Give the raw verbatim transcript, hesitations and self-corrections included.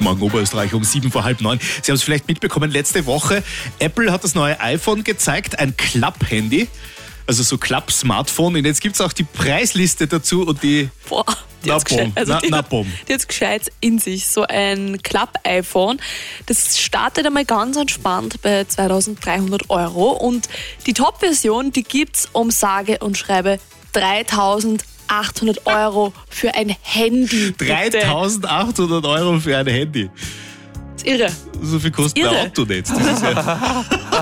Guten Morgen, Oberösterreich, um sieben vor halb neun. Sie haben es vielleicht mitbekommen, letzte Woche, Apple hat das neue iPhone gezeigt, ein Klapp-Handy, also so Klapp-Smartphone. Und jetzt gibt es auch die Preisliste dazu und die... Boah, die Na, hat's gescheit, bom. also Na, die, na, hat- bom. die hat's gescheit in sich. So ein Klapp-iPhone, das startet einmal ganz entspannt bei zweitausenddreihundert Euro und die Top-Version, die gibt's um sage und schreibe dreitausendachthundert Euro für ein Handy. bitte. dreitausendachthundert Euro für ein Handy. Das ist irre. So viel kostet ein Irre. Auto nicht. Das ist ja